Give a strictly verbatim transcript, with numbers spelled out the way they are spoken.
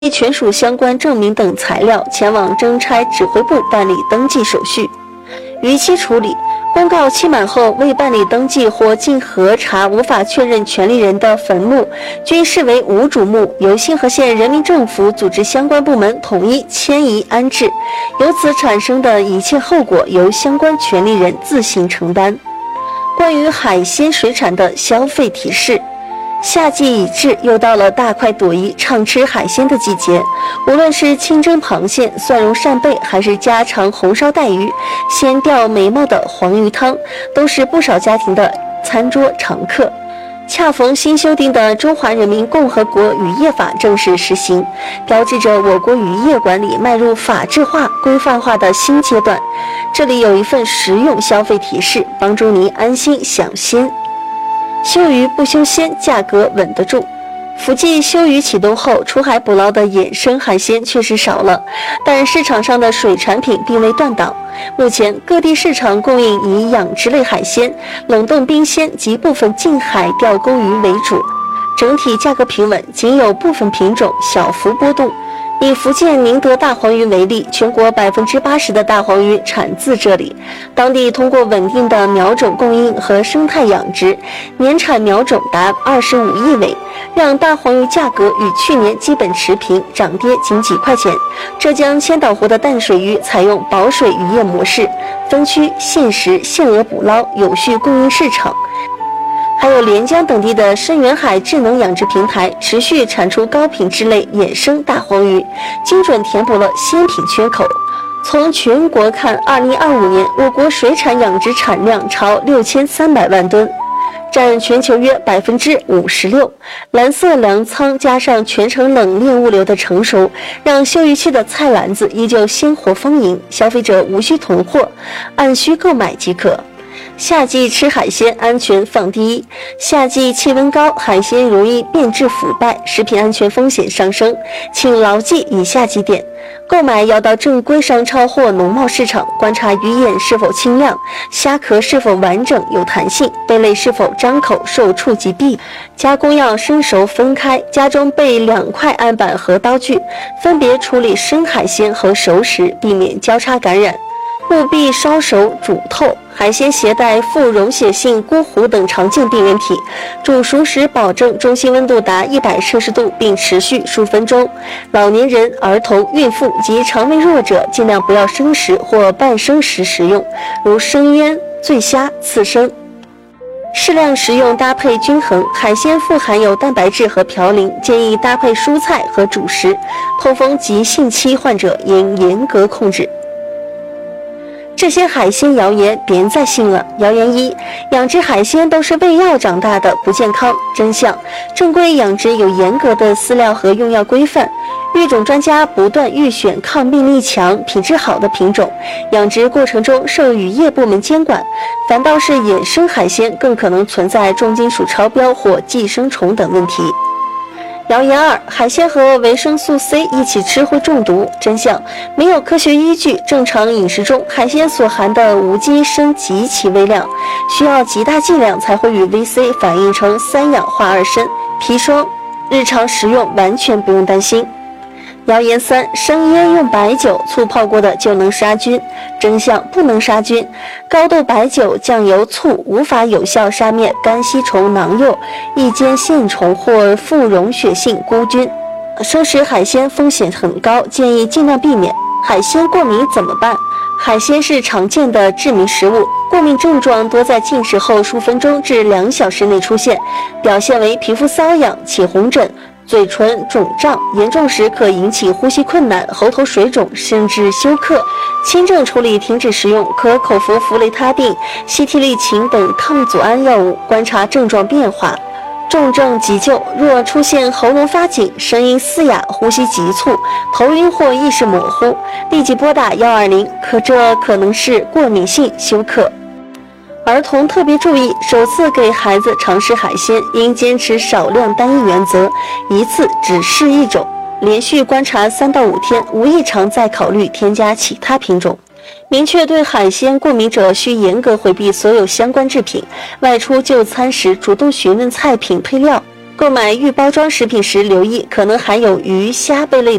权属相关证明等材料，前往征差指挥部办理登记手续。逾期处理，公告期满后未办理登记或经核查无法确认权利人的坟墓，均视为无主墓，由信和县人民政府组织相关部门统一迁移安置，由此产生的一切后果由相关权利人自行承担。关于海鲜水产的消费提示，夏季已至，又到了大快朵颐、畅吃海鲜的季节。无论是清蒸螃蟹、蒜蓉扇贝，还是家常红烧带鱼、鲜钓眉毛的黄鱼汤，都是不少家庭的餐桌常客。恰逢新修订的《中华人民共和国渔业法》正式实行，标志着我国渔业管理迈入法治化、规范化的新阶段。这里有一份实用消费提示，帮助您安心享鲜。休渔不修鲜，价格稳得住。福建休渔启动后，出海捕捞的野生海鲜确实少了，但市场上的水产品并未断档。目前各地市场供应以养殖类海鲜、冷冻冰鲜及部分近海钓钩鱼为主，整体价格平稳，仅有部分品种小幅波动。以福建宁德大黄鱼为例，全国百分之八十的大黄鱼产自这里。当地通过稳定的苗种供应和生态养殖，年产苗种达二十五亿尾，让大黄鱼价格与去年基本持平，涨跌仅几块钱。浙江千岛湖的淡水鱼采用保水渔业模式，分区限时限额捕捞，有序供应市场。还有连江等地的深远海智能养殖平台持续产出高品质类野生大黄鱼，精准填补了鲜品缺口。从全国看，二零二五年我国水产养殖产量超六千三百万吨，占全球约百分之五十六。蓝色粮仓加上全程冷链物流的成熟，让休渔期的菜篮子依旧鲜活丰盈，消费者无需囤货，按需购买即可。夏季吃海鲜，安全放第一。夏季气温高，海鲜容易变质腐败，食品安全风险上升。请牢记以下几点：购买要到正规商超或农贸市场，观察鱼眼是否清亮，虾壳是否完整有弹性，贝类是否张口受触即闭。加工要生熟分开，家中备两块案板和刀具，分别处理生海鲜和熟食，避免交叉感染。务必烧熟煮透。海鲜携带副溶血性菇糊等常见病原体，煮熟时保证中心温度达一百摄氏度，并持续数分钟。老年人、儿童、孕妇及肠胃弱者尽量不要生食或半生食食用，如生腌、醉虾、刺身。适量食用，搭配均衡。海鲜富含有蛋白质和嘌呤，建议搭配蔬菜和主食。痛风急性期患者应严格控制。这些海鲜谣言别再信了。谣言一：养殖海鲜都是喂药长大的，不健康。真相：正规养殖有严格的饲料和用药规范，育种专家不断预选抗病力强、品质好的品种，养殖过程中受渔业部门监管。反倒是野生海鲜更可能存在重金属超标或寄生虫等问题。谣言二：海鲜和维生素 C 一起吃会中毒。真相：没有科学依据。正常饮食中，海鲜所含的无机砷极其微量，需要极大剂量才会与 V C 反应成三氧化二砷、砒霜。日常食用完全不用担心。谣言三：生腌用白酒、醋泡过的就能杀菌。真相：不能杀菌。高度白酒、酱油、醋无法有效杀灭肝吸虫囊幼、异尖线虫或副溶血性菇菌。生食海鲜风险很高，建议尽量避免。海鲜过敏怎么办？海鲜是常见的致命食物，过敏症状多在进食后数分钟至两小时内出现，表现为皮肤瘙痒、起红疹、嘴唇肿胀，严重时可引起呼吸困难、喉头水肿，甚至休克。轻症处理停止食用，可口服氟雷他定、西替利嗪等抗组胺药物，观察症状变化。重症急救：若出现喉咙发紧、声音嘶哑、呼吸急促、头晕或意识模糊，立即拨打一二零，可这可能是过敏性休克。儿童特别注意，首次给孩子尝试海鲜，应坚持少量单一原则，一次只试一种，连续观察三到五天，无异常再考虑添加其他品种。明确对海鲜过敏者需严格回避所有相关制品，外出就餐时主动询问菜品配料。 购买预包装食品时留意，可能含有鱼虾贝类